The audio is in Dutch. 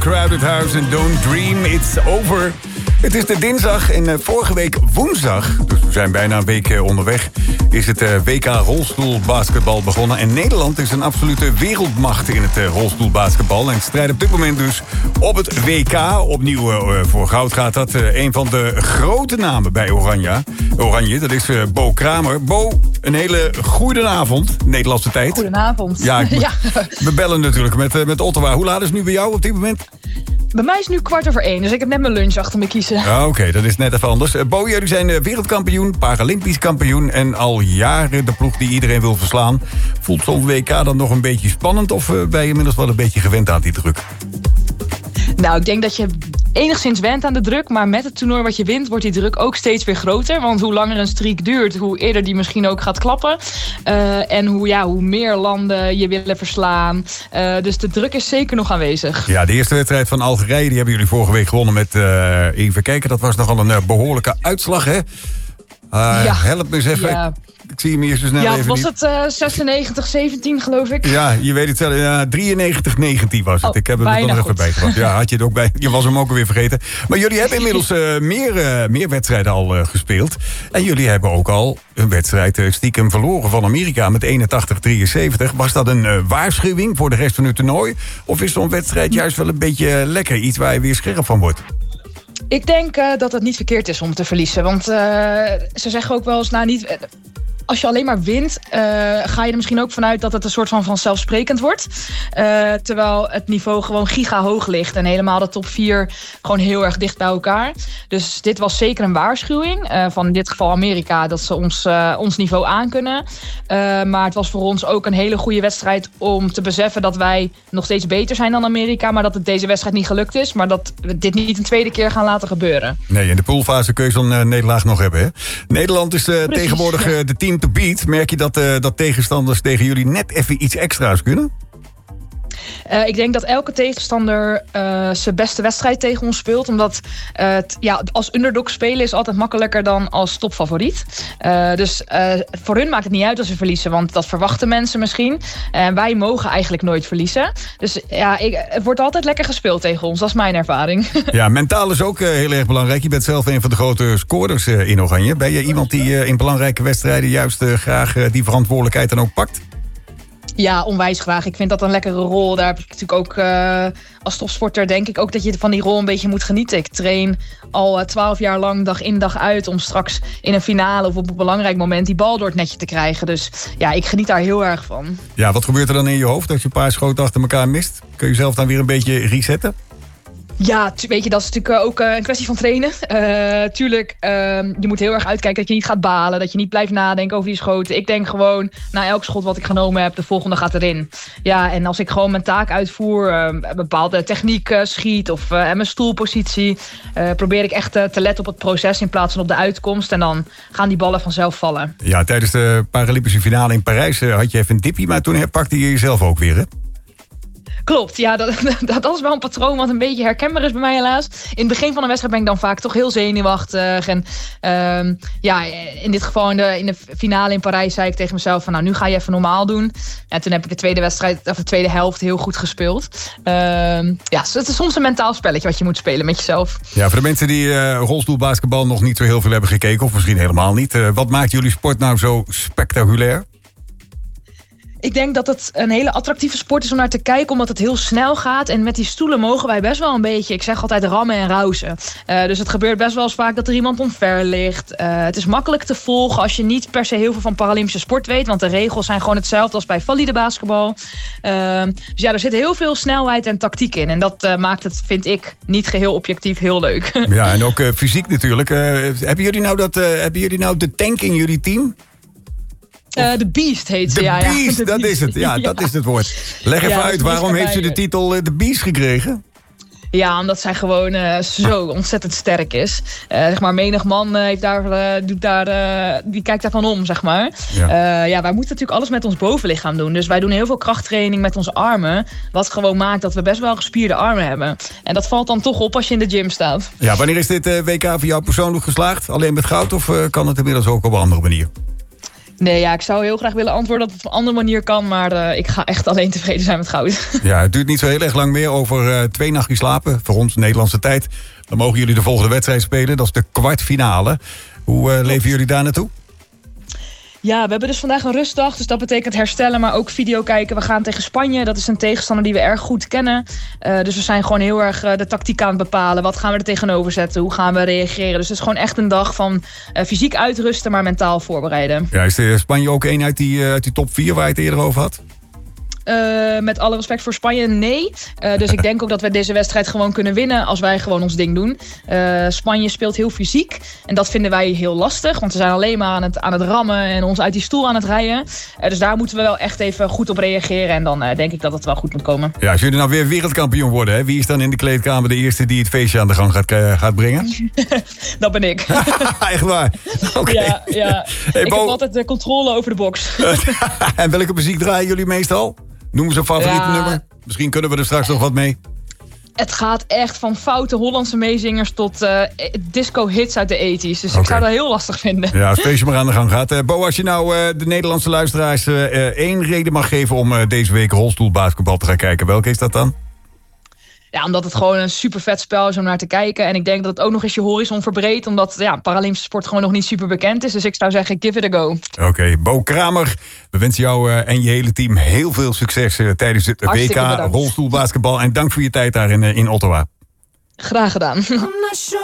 Crowded House en Don't Dream It's Over. Het is de dinsdag en vorige week woensdag, dus we zijn bijna een week onderweg, is het WK rolstoelbasketbal begonnen. En Nederland is een absolute wereldmacht in het rolstoelbasketbal. En strijdt op dit moment dus op het WK. Opnieuw voor goud gaat dat. Een van de grote namen bij Oranje, dat is Bo Kramer. Bo, een hele goede avond, Nederlandse tijd. Goedenavond. Ja, we bellen natuurlijk met Ottawa. Hoe laat is het nu bij jou op dit moment? Bij mij is het nu 1:15, dus ik heb net mijn lunch achter me kiezen. Oké, dat is net even anders. Bo, jullie zijn wereldkampioen, Paralympisch kampioen en al jaren de ploeg die iedereen wil verslaan. Voelt zo'n WK dan nog een beetje spannend of ben je inmiddels wel een beetje gewend aan die druk? Nou, ik denk dat je enigszins went aan de druk, maar met het toernooi wat je wint wordt die druk ook steeds weer groter. Want hoe langer een streak duurt, hoe eerder die misschien ook gaat klappen. En hoe meer landen je willen verslaan. Dus de druk is zeker nog aanwezig. Ja, de eerste wedstrijd van Algerije, die hebben jullie vorige week gewonnen met, even kijken, dat was nogal een behoorlijke uitslag, hè? Help me eens even. Ja. Ik zie hem hier zo snel even was het 96-17 geloof ik? Ja, je weet het zelf. Ja, 93-19 was het. Ik heb het er nog even bij gehad. Ja, had je het ook bij. Je was hem ook alweer vergeten. Maar jullie hebben inmiddels meer wedstrijden al gespeeld. En jullie hebben ook al een wedstrijd stiekem verloren van Amerika met 81-73. Was dat een waarschuwing voor de rest van het toernooi? Of is zo'n wedstrijd juist wel een beetje lekker? Iets waar je weer scherp van wordt? Ik denk dat het niet verkeerd is om te verliezen. Want ze zeggen ook wel eens, niet... Als je alleen maar wint, ga je er misschien ook vanuit dat het een soort van vanzelfsprekend wordt. Terwijl het niveau gewoon giga hoog ligt. En helemaal de top 4 gewoon heel erg dicht bij elkaar. Dus dit was zeker een waarschuwing. Van in dit geval Amerika, dat ze ons niveau aankunnen. Maar het was voor ons ook een hele goede wedstrijd om te beseffen dat wij nog steeds beter zijn dan Amerika. Maar dat het deze wedstrijd niet gelukt is. Maar dat we dit niet een tweede keer gaan laten gebeuren. Nee, in de poolfase kun je zo'n nederlaag nog hebben, hè? Nederland is tegenwoordig de team to beat. Merk je dat tegenstanders tegen jullie net even iets extra's kunnen? Ik denk dat elke tegenstander zijn beste wedstrijd tegen ons speelt. Omdat als underdog spelen is altijd makkelijker dan als topfavoriet. Dus voor hun maakt het niet uit als we verliezen. Want dat verwachten mensen misschien. Wij mogen eigenlijk nooit verliezen. Dus het wordt altijd lekker gespeeld tegen ons. Dat is mijn ervaring. Ja, mentaal is ook heel erg belangrijk. Je bent zelf een van de grote scorers in Oranje. Ben je iemand die in belangrijke wedstrijden juist graag die verantwoordelijkheid dan ook pakt? Ja, onwijs graag. Ik vind dat een lekkere rol. Daar heb ik natuurlijk ook als topsporter denk ik ook dat je van die rol een beetje moet genieten. Ik train al 12 jaar lang dag in dag uit om straks in een finale of op een belangrijk moment die bal door het netje te krijgen. Dus ja, ik geniet daar heel erg van. Ja, wat gebeurt er dan in je hoofd als je een paar schoten achter elkaar mist? Kun je jezelf dan weer een beetje resetten? Ja, weet je, dat is natuurlijk ook een kwestie van trainen. Tuurlijk, je moet heel erg uitkijken dat je niet gaat balen. Dat je niet blijft nadenken over die schoten. Ik denk gewoon, na elk schot wat ik genomen heb, de volgende gaat erin. Ja, en als ik gewoon mijn taak uitvoer, een bepaalde techniek schiet of mijn stoelpositie, probeer ik echt te letten op het proces in plaats van op de uitkomst. En dan gaan die ballen vanzelf vallen. Ja, tijdens de Paralympische finale in Parijs had je even een dippie, maar toen herpakte je jezelf ook weer, hè? Klopt, ja, dat is wel een patroon wat een beetje herkenbaar is bij mij helaas. In het begin van een wedstrijd ben ik dan vaak toch heel zenuwachtig. En in dit geval in de finale in Parijs zei ik tegen mezelf van nu ga je even normaal doen. En toen heb ik de tweede helft heel goed gespeeld. Het is soms een mentaal spelletje wat je moet spelen met jezelf. Ja, voor de mensen die rolstoelbasketbal nog niet zo heel veel hebben gekeken, of misschien helemaal niet. Wat maakt jullie sport nou zo spectaculair? Ik denk dat het een hele attractieve sport is om naar te kijken, omdat het heel snel gaat. En met die stoelen mogen wij best wel een beetje, ik zeg altijd rammen en rausen. Dus het gebeurt best wel eens vaak dat er iemand omver ligt. Het is makkelijk te volgen als je niet per se heel veel van Paralympische sport weet. Want de regels zijn gewoon hetzelfde als bij valide basketbal. Dus ja, er zit heel veel snelheid en tactiek in. En dat maakt het, vind ik, niet geheel objectief heel leuk. Ja, en ook fysiek natuurlijk. Hebben jullie nou de tank in jullie team? De Beast heet ze, De Beast, dat is het. Ja, dat is het woord. Leg even uit, waarom heeft ze de titel de Beast gekregen? Ja, omdat zij gewoon zo ontzettend sterk is. Menig man die kijkt daarvan om, zeg maar. Ja. Wij moeten natuurlijk alles met ons bovenlichaam doen. Dus wij doen heel veel krachttraining met onze armen. Wat gewoon maakt dat we best wel gespierde armen hebben. En dat valt dan toch op als je in de gym staat. Ja, wanneer is dit WK voor jou persoonlijk geslaagd? Alleen met goud of kan het inmiddels ook op een andere manier? Nee, ja, ik zou heel graag willen antwoorden dat het op een andere manier kan. Maar ik ga echt alleen tevreden zijn met goud. Ja, het duurt niet zo heel erg lang meer. Over 2 nachtjes slapen, voor ons Nederlandse tijd. Dan mogen jullie de volgende wedstrijd spelen. Dat is de kwartfinale. Hoe leven jullie daar naartoe? Ja, we hebben dus vandaag een rustdag. Dus dat betekent herstellen, maar ook video kijken. We gaan tegen Spanje. Dat is een tegenstander die we erg goed kennen. Dus we zijn gewoon heel erg de tactiek aan het bepalen. Wat gaan we er tegenover zetten? Hoe gaan we reageren? Dus het is gewoon echt een dag van fysiek uitrusten, maar mentaal voorbereiden. Ja, is Spanje ook één uit die top 4 waar je het eerder over had? Met alle respect voor Spanje, nee. Dus ik denk ook dat we deze wedstrijd gewoon kunnen winnen als wij gewoon ons ding doen. Spanje speelt heel fysiek en dat vinden wij heel lastig. Want we zijn alleen maar aan het rammen en ons uit die stoel aan het rijden. Dus daar moeten we wel echt even goed op reageren. En dan denk ik dat het wel goed moet komen. Ja, als jullie nou weer wereldkampioen worden, hè, wie is dan in de kleedkamer de eerste die het feestje aan de gang gaat brengen? Dat ben ik. Echt waar? Okay. Ja. Hey, ik heb altijd de controle over de box. En welke muziek draaien jullie meestal? Noem eens een favoriete nummer. Misschien kunnen we er straks nog wat mee. Het gaat echt van foute Hollandse meezingers tot disco-hits uit de 80's. Dus ik zou dat heel lastig vinden. Ja, als het feestje maar aan de gang gaat. Bo, als je nou de Nederlandse luisteraars 1 reden mag geven om deze week rolstoelbasketbal te gaan kijken. Welke is dat dan? Ja, omdat het gewoon een super vet spel is om naar te kijken. En ik denk dat het ook nog eens je horizon verbreedt. Omdat Paralympische sport gewoon nog niet super bekend is. Dus ik zou zeggen, give it a go. Oké, Bo Kramer. We wensen jou en je hele team heel veel succes tijdens het WK rolstoelbasketbal. En dank voor je tijd daar in Ottawa. Graag gedaan.